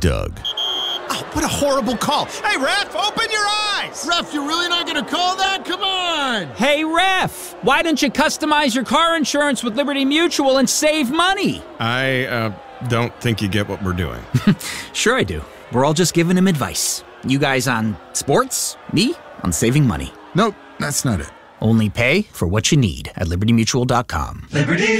Doug. Oh, what a horrible call. Hey, ref, open your eyes. Ref, you're really not going to call that? Come on. Hey, ref, why don't you customize your car insurance with Liberty Mutual and save money? I don't think you get what we're doing. Sure I do. We're all just giving him advice. You guys on sports, me on saving money. Nope, that's not it. Only pay for what you need at libertymutual.com. Liberty